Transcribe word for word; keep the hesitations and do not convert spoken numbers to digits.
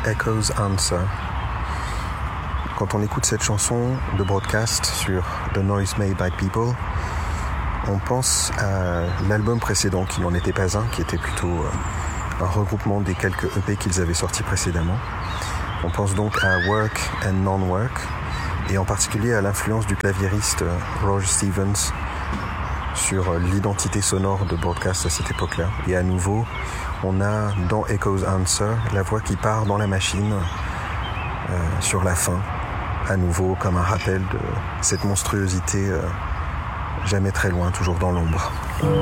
Echoes Answer. Quand on écoute cette chanson de Broadcast sur The Noise Made by People, on pense à l'album précédent qui n'en était pas un, qui était plutôt un regroupement des quelques E P qu'ils avaient sortis précédemment. On pense donc à Work and Non-Work, et en particulier à l'influence du claviériste Roger Stevens sur l'identité sonore de Broadcast à cette époque-là. Et à nouveau, on a dans Echoes Answer la voix qui part dans la machine euh, sur la fin, à nouveau comme un rappel de cette monstruosité euh, jamais très loin, toujours dans l'ombre.